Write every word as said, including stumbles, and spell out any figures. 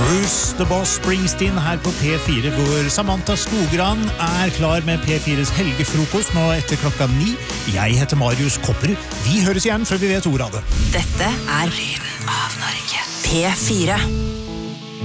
Bruce The Boss Springsteen her på P fire, hvor Samantha Skogran er klar med P fires helgefrokost nå etter klokka ni. Jeg heter Marius Kopper. Vi høres igjen før vi vet ordet av det. Dette er Lyden av Norge. P fire.